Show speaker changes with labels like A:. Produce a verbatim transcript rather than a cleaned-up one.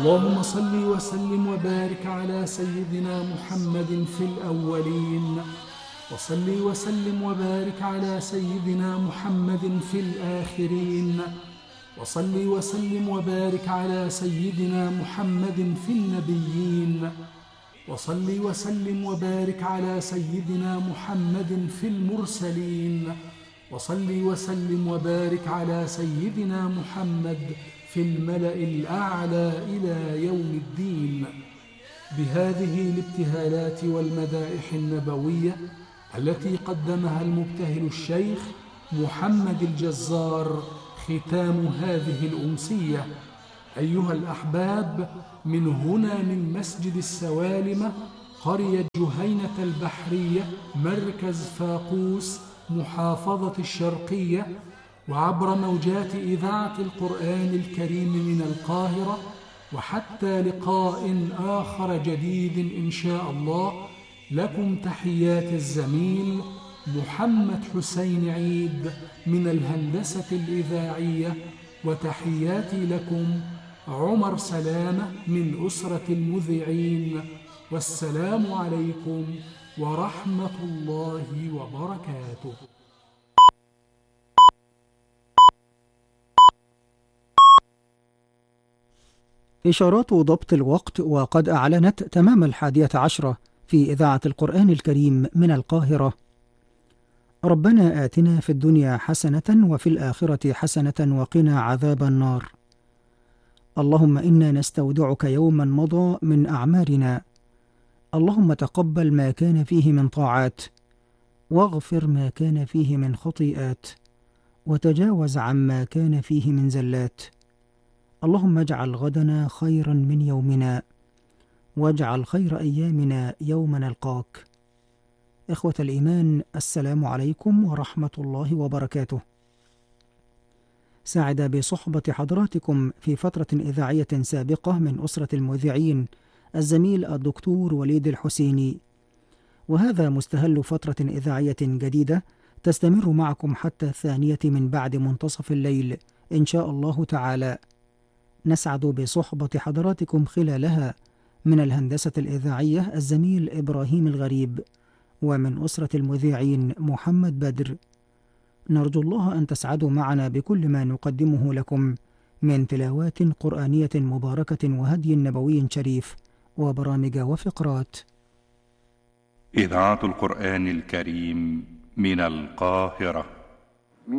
A: اللهم صل وسلم وبارك على سيدنا محمد في الأولين، وصل وسلم وبارك على سيدنا محمد في الآخرين، وصل وسلم وبارك على سيدنا محمد في النبيين، وصل وسلم وبارك على سيدنا محمد في المرسلين، وصل وسلم وبارك على سيدنا محمد في الملأ الأعلى إلى يوم الدين. بهذه الابتهالات والمدائح النبوية التي قدمها المبتهل الشيخ محمد الجزار ختام هذه الأمسية. أيها الأحباب، من هنا من مسجد السوالمة قرية جهينة البحرية مركز فاقوس محافظة الشرقية، وعبر موجات إذاعة القرآن الكريم من القاهرة، وحتى لقاء آخر جديد إن شاء الله، لكم تحيات الزميل محمد حسين عيد من الهندسة الإذاعية، وتحياتي لكم عمر سلامة من أسرة المذيعين، والسلام عليكم ورحمة الله وبركاته.
B: إشارات ضبط الوقت، وقد أعلنت تمام الحادية عشرة في إذاعة القرآن الكريم من القاهرة. ربنا آتنا في الدنيا حسنة وفي الآخرة حسنة وقنا عذاب النار. اللهم إنا نستودعك يوما مضى من أعمارنا. اللهم تقبل ما كان فيه من طاعات، واغفر ما كان فيه من خطيئات، وتجاوز عما كان فيه من زلات. اللهم اجعل غدنا خيرا من يومنا، واجعل خير أيامنا يوم نلقاك. إخوة الإيمان، السلام عليكم ورحمة الله وبركاته. سعد بصحبة حضراتكم في فترة إذاعية سابقة من أسرة المذيعين الزميل الدكتور وليد الحسيني، وهذا مستهل فترة إذاعية جديدة تستمر معكم حتى الثانية من بعد منتصف الليل إن شاء الله تعالى. نسعد بصحبة حضراتكم خلالها من الهندسة الإذاعية الزميل إبراهيم الغريب، ومن أسرة المذيعين محمد بدر. نرجو الله أن تسعدوا معنا بكل ما نقدمه لكم من تلاوات قرآنية مباركة وهدي نبوي شريف وبرامج وفقرات.
C: إذاعة القرآن الكريم من القاهرة.